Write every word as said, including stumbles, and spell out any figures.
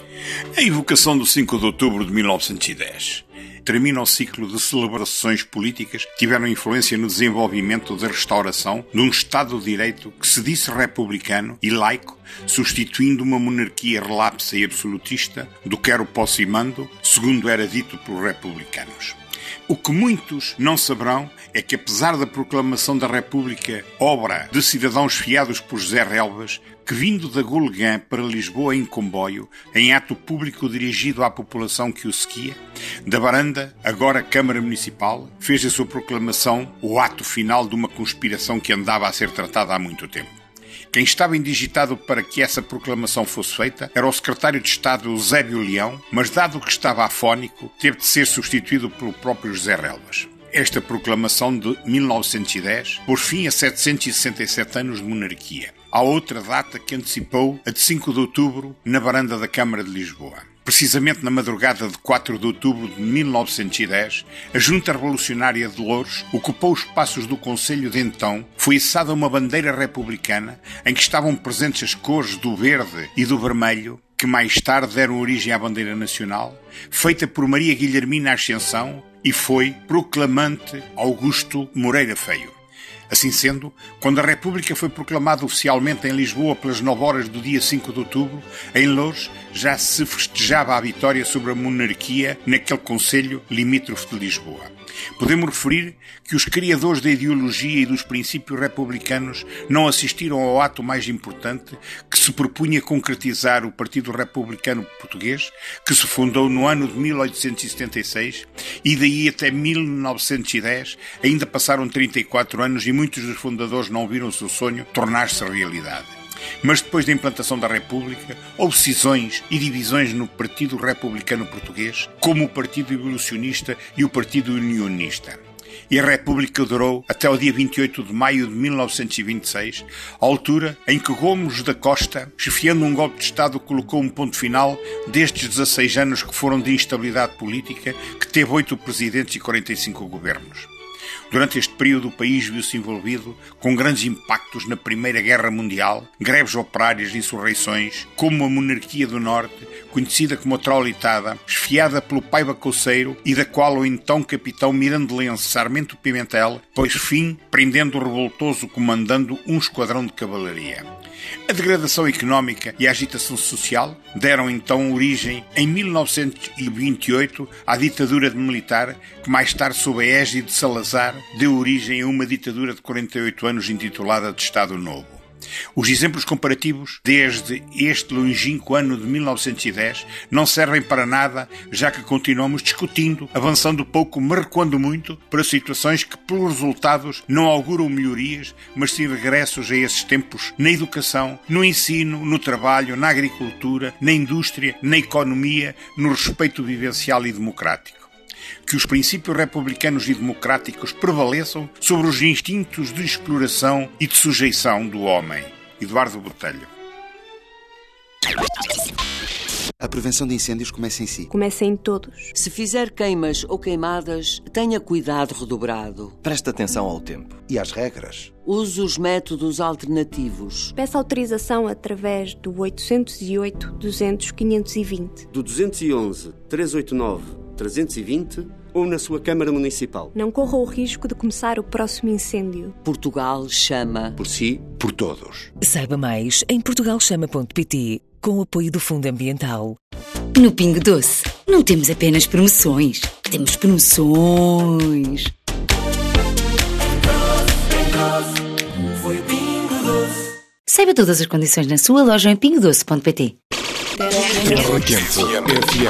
A evocação do cinco de outubro de mil novecentos e dez termina o ciclo de celebrações políticas que tiveram influência no desenvolvimento da restauração de um Estado de Direito que se disse republicano e laico, substituindo uma monarquia relapsa e absolutista do quero, posso e mando, segundo era dito pelos republicanos. O que muitos não saberão é que, apesar da proclamação da República, obra de cidadãos fiados por José Relvas, que vindo da Gulgã para Lisboa em comboio, em ato público dirigido à população que o seguia, da Baranda, agora Câmara Municipal, fez a sua proclamação o ato final de uma conspiração que andava a ser tratada há muito tempo. Quem estava indigitado para que essa proclamação fosse feita era o secretário de Estado Eusébio Leão, mas dado que estava afónico, teve de ser substituído pelo próprio José Relvas. Esta proclamação de mil novecentos e dez pôs fim a setecentos e sessenta e sete anos de monarquia. Há outra data que antecipou a de cinco de outubro na varanda da Câmara de Lisboa. Precisamente na madrugada de quatro de outubro de mil novecentos e dez, a Junta Revolucionária de Louros ocupou os espaços do Conselho de então, foi içada uma bandeira republicana em que estavam presentes as cores do verde e do vermelho, que mais tarde deram origem à bandeira nacional, feita por Maria Guilhermina Ascensão e foi proclamante Augusto Moreira Feio. Assim sendo, quando a República foi proclamada oficialmente em Lisboa pelas nove horas do dia cinco de outubro, em Louros já se festejava a vitória sobre a monarquia naquele concelho limítrofe de Lisboa. Podemos referir que os criadores da ideologia e dos princípios republicanos não assistiram ao ato mais importante que se propunha concretizar o Partido Republicano Português, que se fundou no ano de mil oitocentos e setenta e seis e daí até mil novecentos e dez ainda passaram trinta e quatro anos e muitos dos fundadores não viram o seu sonho tornar-se realidade. Mas depois da implantação da República, houve cisões e divisões no Partido Republicano Português, como o Partido Evolucionista e o Partido Unionista. E a República durou até o dia vinte e oito de maio de mil novecentos e vinte e seis, a altura em que Gomes da Costa, chefiando um golpe de Estado, colocou um ponto final destes dezasseis anos que foram de instabilidade política, que teve oito presidentes e quarenta e cinco governos. Durante este período, o país viu-se envolvido com grandes impactos na Primeira Guerra Mundial, greves operárias e insurreições, como a Monarquia do Norte, conhecida como a Traulitada, esfiada pelo Paiva Couceiro e da qual o então capitão Mirandelense Sarmento Pimentel pôs fim, prendendo o revoltoso comandando um esquadrão de cavalaria. A degradação económica e a agitação social deram então origem, em mil novecentos e vinte e oito, à ditadura militar, que mais tarde, sob a égide de Salazar, deu origem a uma ditadura de quarenta e oito anos intitulada de Estado Novo. Os exemplos comparativos desde este longínquo ano de mil novecentos e dez não servem para nada, já que continuamos discutindo, avançando pouco, mas recuando muito, para situações que, pelos resultados, não auguram melhorias, mas sim regressos a esses tempos na educação, no ensino, no trabalho, na agricultura, na indústria, na economia, no respeito vivencial e democrático. Que os princípios republicanos e democráticos prevaleçam sobre os instintos de exploração e de sujeição do homem. Eduardo Botelho. A prevenção de incêndios começa em si. Começa em todos. Se fizer queimas ou queimadas, tenha cuidado redobrado. Preste atenção ao tempo. E às regras. Use os métodos alternativos. Peça autorização através do oitocentos e oito, duzentos, quinhentos e vinte. Do duzentos e onze, trezentos e oitenta e nove, trezentos e vinte ou na sua Câmara Municipal. Não corra o risco de começar o próximo incêndio. Portugal chama. Por si, por todos. Saiba mais em portugal chama ponto pt, com o apoio do Fundo Ambiental. No Pingo Doce, não temos apenas promoções, temos promoções. Saiba todas as condições na sua loja em pingo doce ponto pt.